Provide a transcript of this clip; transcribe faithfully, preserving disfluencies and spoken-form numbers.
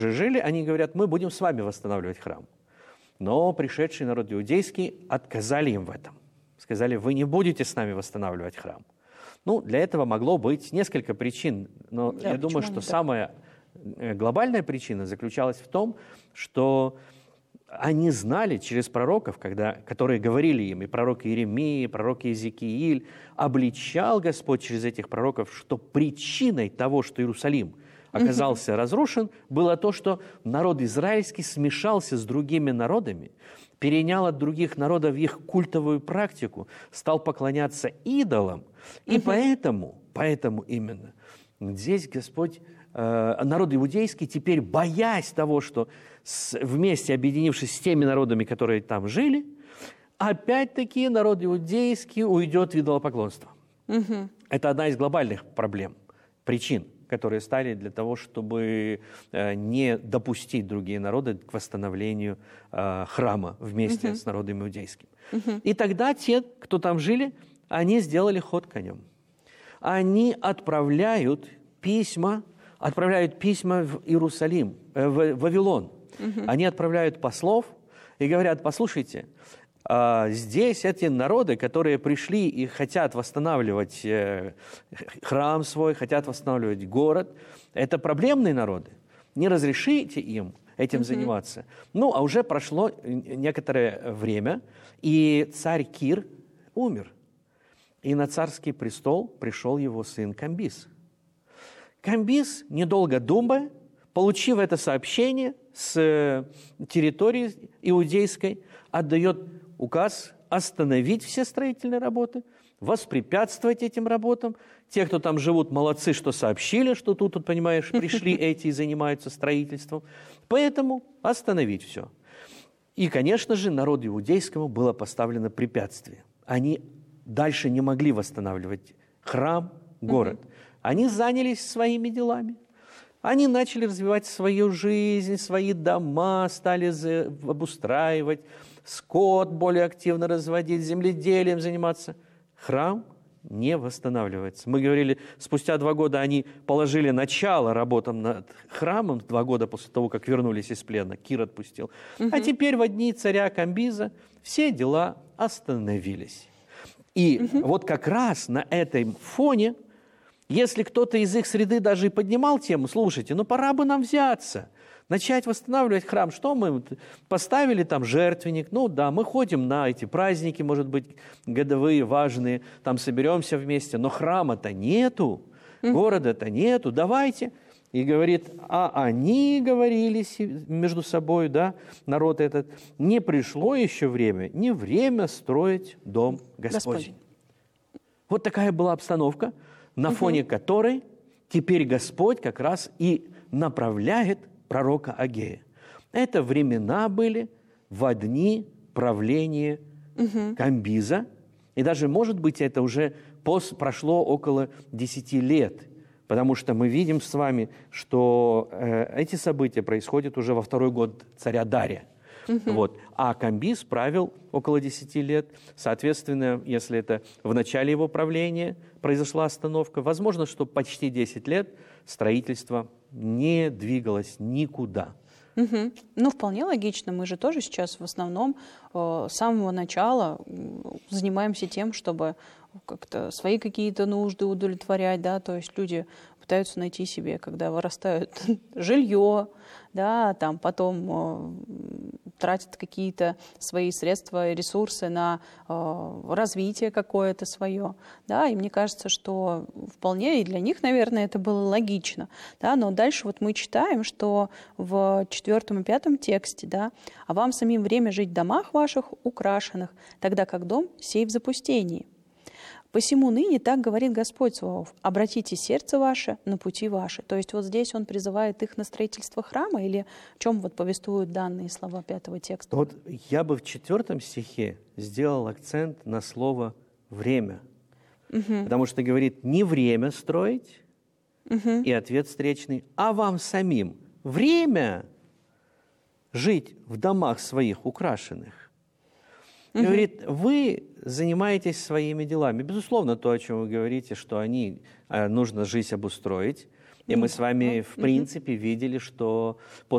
жили, они говорят, мы будем с вами восстанавливать храм. Но пришедший народ иудейский отказали им в этом. Сказали, вы не будете с нами восстанавливать храм. Ну, для этого могло быть несколько причин. Но да, я думаю, что самая глобальная причина заключалась в том, что они знали через пророков, когда, которые говорили им, и пророк Иеремия, и пророк Иезекииль, обличал Господь через этих пророков, что причиной того, что Иерусалим оказался разрушен, было то, что народ израильский смешался с другими народами, перенял от других народов их культовую практику, стал поклоняться идолам. И поэтому, поэтому именно здесь Господь, э, народ иудейский, теперь боясь того, что с, вместе объединившись с теми народами, которые там жили, опять-таки народ иудейский уйдет в идолопоклонство. Угу. Это одна из глобальных проблем, причин, которые стали для того, чтобы э, не допустить другие народы к восстановлению э, храма вместе uh-huh. с народом иудейским. Uh-huh. И тогда те, кто там жили, они сделали ход конем. Они отправляют письма, отправляют письма в Иерусалим, э, в Вавилон. Uh-huh. Они отправляют послов и говорят, послушайте, здесь эти народы, которые пришли и хотят восстанавливать храм свой, хотят восстанавливать город, это проблемные народы. Не разрешите им этим mm-hmm. заниматься. Ну, а уже прошло некоторое время, и царь Кир умер. И на царский престол пришел его сын Камбис. Камбис, недолго думая, получив это сообщение с территории иудейской, отдает указ остановить все строительные работы, воспрепятствовать этим работам. Те, кто там живут, молодцы, что сообщили, что тут, тут понимаешь, пришли эти и занимаются строительством. Поэтому остановить все. И, конечно же, народу иудейскому было поставлено препятствие. Они дальше не могли восстанавливать храм, город. Они занялись своими делами. Они начали развивать свою жизнь, свои дома, стали обустраивать, скот более активно разводить, земледелием заниматься. Храм не восстанавливается. Мы говорили, спустя два года они положили начало работам над храмом, два года после того, как вернулись из плена, Кир отпустил. Угу. А теперь в дни царя Камбиза все дела остановились. И угу. вот как раз на этом фоне, если кто-то из их среды даже и поднимал тему, слушайте, ну пора бы нам взяться, начать восстанавливать храм. Что мы поставили там жертвенник? Ну да, мы ходим на эти праздники, может быть, годовые, важные, там соберемся вместе, но храма-то нету, города-то нету, давайте. И говорит, а они говорили между собой, да, народ этот, не пришло еще время, не время строить дом Господень. Господень. Вот такая была обстановка, на угу. фоне которой теперь Господь как раз и направляет пророка Агея. Это времена были во дни правления угу. Камбиза, и даже, может быть, это уже пос, прошло около десяти лет, потому что мы видим с вами, что э, эти события происходят уже во второй год царя Дария. Uh-huh. Вот. А Камбиз правил около десяти лет. Соответственно, если это в начале его правления произошла остановка, возможно, что почти десять лет строительство не двигалось никуда. Угу. Ну, вполне логично. Мы же тоже сейчас в основном э, с самого начала занимаемся тем, чтобы как-то свои какие-то нужды удовлетворять, да, то есть люди пытаются найти себе, когда вырастают жилье, да, там потом э, тратят какие-то свои средства и ресурсы на э, развитие какое-то свое, да, и мне кажется, что вполне и для них, наверное, это было логично, да, но дальше вот мы читаем, что в четвертом и пятом тексте, да, а вам самим время жить в домах ваших украшенных, тогда как дом сей в запустении. «Посему ныне так говорит Господь Саваоф, обратите сердце ваше на пути ваши». То есть вот здесь он призывает их на строительство храма, или в чем вот повествуют данные слова пятого текста? Вот я бы в четвертом стихе сделал акцент на слово «время». Угу. Потому что говорит не время строить, угу. и ответ встречный, а вам самим время жить в домах своих украшенных. И говорит, вы занимаетесь своими делами. Безусловно, то, о чем вы говорите, что они, нужно жизнь обустроить. И мы с вами, в принципе, видели, что после